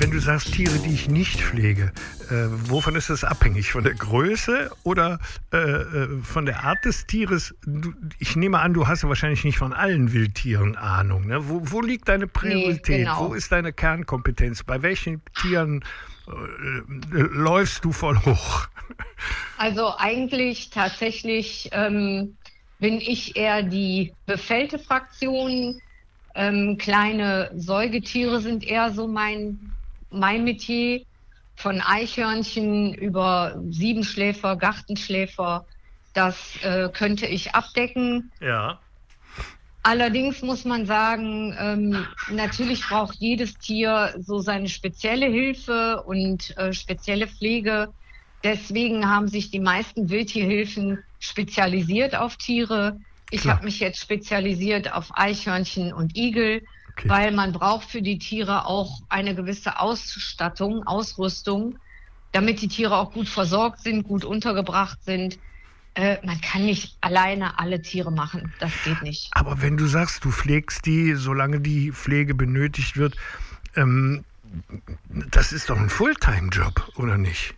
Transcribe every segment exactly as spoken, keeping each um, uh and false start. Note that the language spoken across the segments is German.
Wenn du sagst, Tiere, die ich nicht pflege, äh, wovon ist das abhängig? Von der Größe oder äh, äh, von der Art des Tieres? Du, ich nehme an, du hast ja wahrscheinlich nicht von allen Wildtieren Ahnung. Ne? Wo, wo liegt deine Priorität? Nee, genau. Wo ist deine Kernkompetenz? Bei welchen Tieren äh, äh, läufst du voll hoch? Also eigentlich tatsächlich ähm, bin ich eher die befällte Fraktion. Ähm, kleine Säugetiere sind eher so mein, mein Metier. Von Eichhörnchen über Siebenschläfer, Gartenschläfer, das äh, könnte ich abdecken. Ja. Allerdings muss man sagen, ähm, natürlich braucht jedes Tier so seine spezielle Hilfe und äh, spezielle Pflege. Deswegen haben sich die meisten Wildtierhilfen spezialisiert auf Tiere. Ich habe mich jetzt spezialisiert auf Eichhörnchen und Igel, okay. Weil man braucht für die Tiere auch eine gewisse Ausstattung, Ausrüstung, damit die Tiere auch gut versorgt sind, gut untergebracht sind. Äh, man kann nicht alleine alle Tiere machen, das geht nicht. Aber wenn du sagst, du pflegst die, solange die Pflege benötigt wird, ähm, das ist doch ein Fulltime-Job, oder nicht?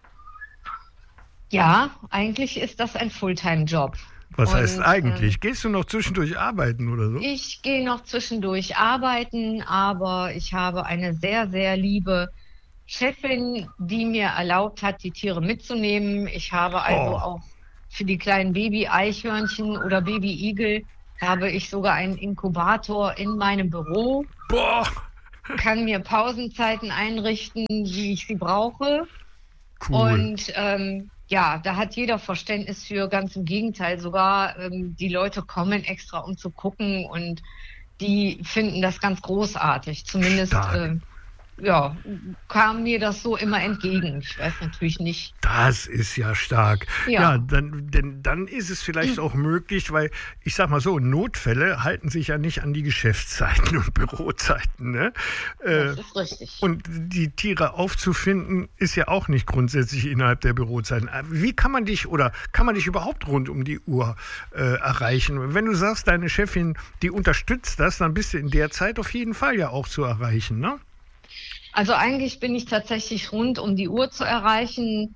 Ja, eigentlich ist das ein Fulltime-Job. Was Und, heißt eigentlich? Äh, Gehst du noch zwischendurch arbeiten oder so? Ich gehe noch zwischendurch arbeiten, aber ich habe eine sehr, sehr liebe Chefin, die mir erlaubt hat, die Tiere mitzunehmen. Ich habe also oh. auch für die kleinen Baby-Eichhörnchen oder Baby-Igel habe ich sogar einen Inkubator in meinem Büro. Boah. Kann mir Pausenzeiten einrichten, wie ich sie brauche. Cool. Und ähm, ja, da hat jeder Verständnis für, ganz im Gegenteil. Sogar ähm, die Leute kommen extra, um zu gucken und die finden das ganz großartig. Zumindest äh, ja, kam mir das so immer entgegen. Ich weiß natürlich nicht. Das ist ja stark. Ja, ja dann, denn dann ist es vielleicht auch möglich, weil ich sag mal so, Notfälle halten sich ja nicht an die Geschäftszeiten und Bürozeiten. Ne? Das ist richtig. Und die Tiere aufzufinden, ist ja auch nicht grundsätzlich innerhalb der Bürozeiten. Wie kann man dich oder kann man dich überhaupt rund um die Uhr äh, erreichen? Wenn du sagst, deine Chefin, die unterstützt das, dann bist du in der Zeit auf jeden Fall ja auch zu erreichen, ne? Also eigentlich bin ich tatsächlich rund um die Uhr zu erreichen.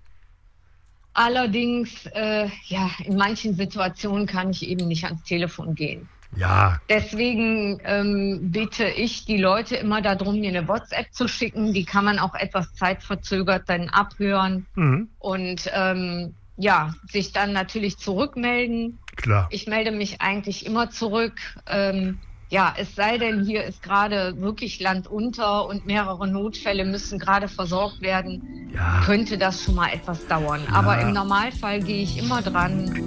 Allerdings, äh, ja, in manchen Situationen kann ich eben nicht ans Telefon gehen. Ja. Deswegen ähm, bitte ich die Leute immer darum, mir eine WhatsApp zu schicken. Die kann man auch etwas zeitverzögert dann abhören mhm. und ähm, ja, sich dann natürlich zurückmelden. Klar. Ich melde mich eigentlich immer zurück. Ähm, Ja, es sei denn, hier ist gerade wirklich Land unter und mehrere Notfälle müssen gerade versorgt werden, ja. Könnte das schon mal etwas dauern. Ja. Aber im Normalfall gehe ich immer dran